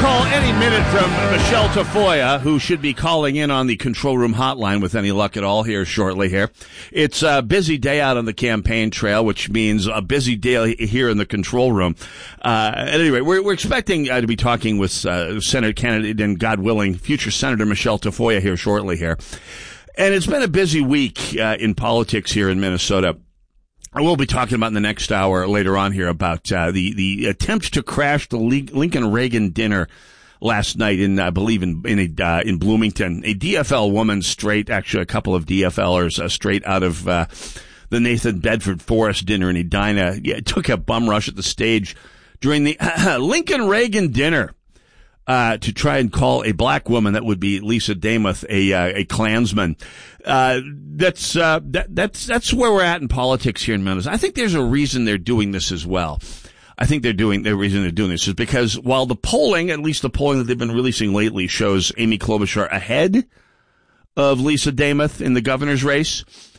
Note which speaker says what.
Speaker 1: call any minute Michelle Tafoya, who should be calling in on the control room hotline with any luck at all here shortly here. It's a busy day out on the campaign trail, which means a busy day here in the control room. At any rate, we're expecting to be talking with Senate candidate and, God willing, future Senator Michelle Tafoya here shortly here. And it's been a busy week in politics here in Minnesota. I will be talking about in the next hour later on here about the attempt to crash the Lincoln Reagan dinner last night in, I believe, in Bloomington. A DFL woman actually a couple of DFLers straight out of the Nathan Bedford Forrest dinner in Edina. Took a bum rush at the stage during the Lincoln Reagan dinner to try and call a black woman, that would be Lisa Damuth, a Klansman. That's where we're at in politics here in Minnesota. I think there's a reason they're doing this as well. I think the reason they're doing this is because while the polling, at least the polling that they've been releasing lately, shows Amy Klobuchar ahead of Lisa Damuth in the governor's race,